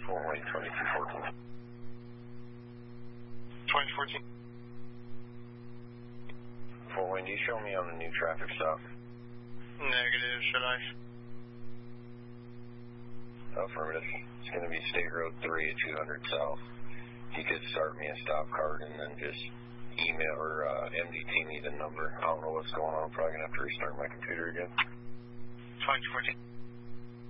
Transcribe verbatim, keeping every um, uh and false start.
Full White twenty-two fourteen. twenty fourteen. Full White, do you show me on the new traffic stop? Negative, should I? Affirmative. It's going to be State Road three at two hundred South. You could start me a stop card and then just email or uh, M D T me the number. I don't know what's going on. I'm probably going to have to restart my computer again. twenty fourteen.